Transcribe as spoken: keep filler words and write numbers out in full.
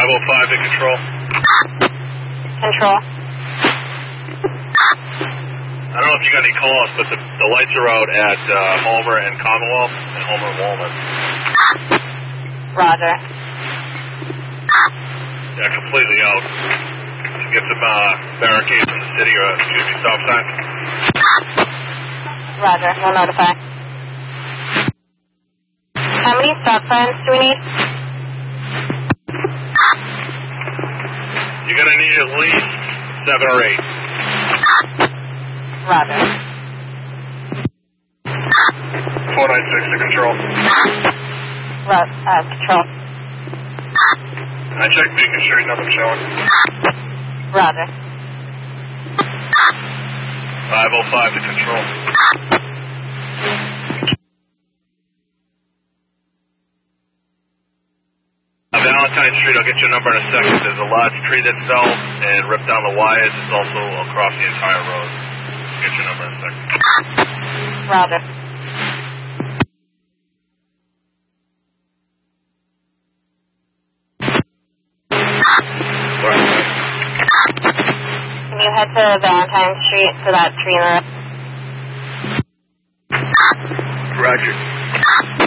five oh five to control. Control. I don't know if you got any calls, but the, the lights are out at uh, Homer and Commonwealth and Homer and Walnut. Roger. Yeah, completely out. You get some uh, barricades in the city or, excuse me, stop sign. Roger, we'll notify. How many stop signs do we need? You're going to need at least seven or eight. Roger. four nine six to control. Ro- uh, control. I checked Beacon Street, nothing showing. Roger. five oh five to control. Uh, Valentine Street, I'll get your number in a second. There's a large tree that fell and ripped down the wires. It's also across the entire road. I'll get your number in a second. Roger. Can you head to Valentine Street for that tree in the... Roger.